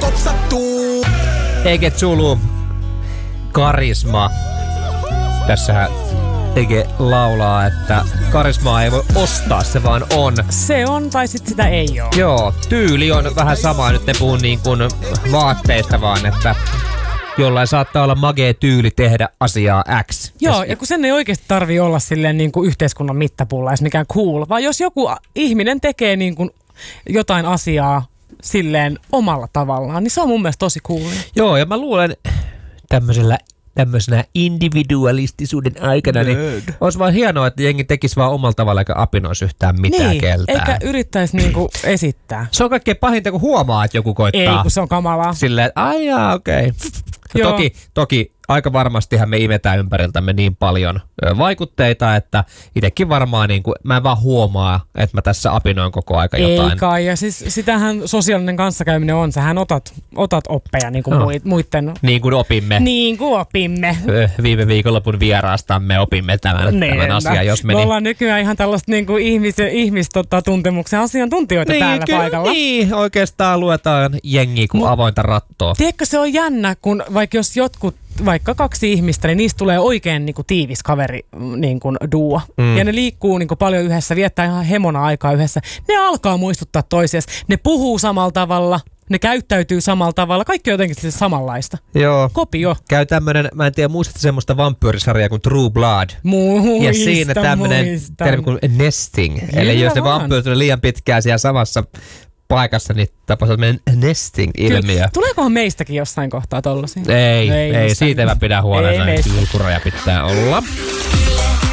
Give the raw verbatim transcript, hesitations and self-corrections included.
lopsattuu. Ege Zulu, karisma. Tässähän Ege laulaa, että karismaa ei voi ostaa, se vaan on. Se on, tai sit sitä ei oo. Joo, tyyli on vähän sama. Nyt ne puhuu niin kuin vaatteista vaan, että jollain saattaa olla magee tyyli tehdä asiaa X. Joo, ja kun sen ei oikeasti tarvii olla silleen niin kuin yhteiskunnan mittapulla, edes mikään cool, vaan jos joku ihminen tekee niin kuin jotain asiaa silleen omalla tavallaan, niin se on mun mielestä tosi cool. Joo, ja mä luulen tämmöisellä tämmöisenä individualistisuuden aikana, niin olisi vaan hienoa, että jengi tekisi vaan omalla tavalla eikä apinoisi yhtään mitään niin, keltään. Eikä yrittäisi niinku esittää. Se on kaikkein pahinta, kun huomaa, että joku koittaa. Ei, kun se on kamalaa. Silleen, että ai jaa, okei. Okay. Toki, toki aika varmastihan me imetään ympäriltämme niin paljon ö, vaikutteita, että itsekin varmaan niin kuin, mä en vaan huomaa, että mä tässä apinoin koko aika jotain. Ei kai, ja siis sitähän sosiaalinen kanssakäyminen on, sähän otat, otat oppeja niin kuin no. muiden. Niin kuin opimme. Niin kuin opimme. Viime viikonlopun vieraastamme opimme tämän, tämän asian, jos meni. Me ollaan nykyään ihan tällaista niin kuin ihmis, ihmis tota, tuntemuksen asiantuntijoita niin, täällä kyllä, paikalla. Niin, oikeastaan luetaan jengiä kuin Mut, avointa rattoa. Tiedätkö, se on jännä, kun vaikka jos jotkut vaikka kaksi ihmistä, niin niistä tulee oikein niin kuin tiivis kaveri niin kuin duo. Mm. Ja ne liikkuu niin kuin paljon yhdessä, viettää ihan hemona aikaa yhdessä. Ne alkaa muistuttaa toisiaan. Ne puhuu samalla tavalla, ne käyttäytyy samalla tavalla. Kaikki on jotenkin siis samanlaista. Joo. Kopio. Käy tämmönen, mä en tiedä, muistatko semmoista vampyyrisarjaa kuin True Blood? Muista, ja siinä tämmönen termi kuin nesting. Kyllä eli jos ne vampyyrit on liian pitkään siellä samassa paikassa, niin tapahtuu tämmöinen nesting-ilmiö. Tuleekohan meistäkin jossain kohtaa tollasia? Ei, ei, ei siitä mä pidän huolen. Ilkuraja pitää olla.